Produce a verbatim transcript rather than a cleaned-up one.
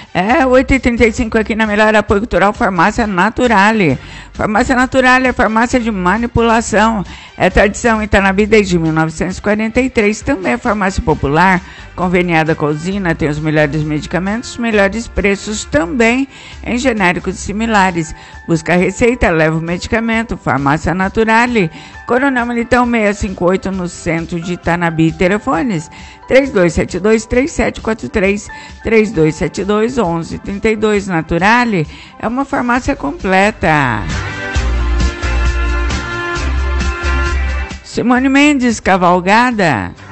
É, oito e trinta e cinco aqui na Melhor Apoio Cultural, Farmácia Naturale. Farmácia Naturale é farmácia de manipulação. É tradição em Itanabi desde mil novecentos e quarenta e três. Também é farmácia popular, conveniada com a usina, tem os melhores medicamentos, os melhores preços também em genéricos similares. Busca a receita, leva o medicamento. Farmácia Naturale, Coronel Militão seiscentos e cinquenta e oito, no centro de Itanabi. Telefones três dois sete dois, três sete quatro três, três dois sete dois, onze trinta e dois. Naturale é uma farmácia completa. Simone Mendes, Cavalgada.